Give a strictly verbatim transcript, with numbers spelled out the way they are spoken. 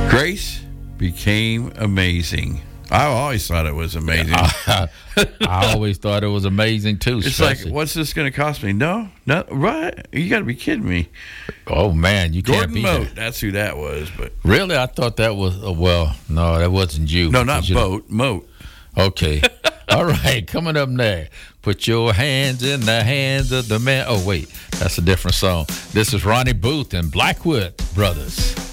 Grace became amazing. I always thought it was amazing. I, I always thought it was amazing too. It's especially. like, what's this going to cost me? No, no, right? You got to be kidding me. Oh man, you Gordon can't beat Moat, that. that's who that was. But Really, I thought that was uh, well. No, that wasn't you. no, not Because you- Boat, Moat. Okay. All right. Coming up next, put your hands in the hands of the man. Oh wait, that's a different song. This is Ronnie Booth and Blackwood Brothers.